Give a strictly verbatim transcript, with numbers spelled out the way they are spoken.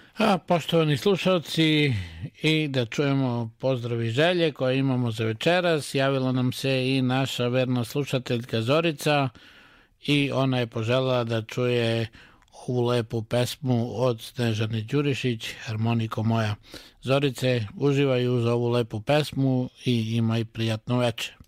A, poštovani slušalci, i da čujemo pozdrav i želje koje imamo za večeras. Javila nam se i naša verna slušateljka Zorica i ona je poželjela da čuje ovu lepu pesmu od Snežane Đurišić, Harmoniko moja. Zorice, uživaj uz ovu lepu pesmu i imaj prijatno veče.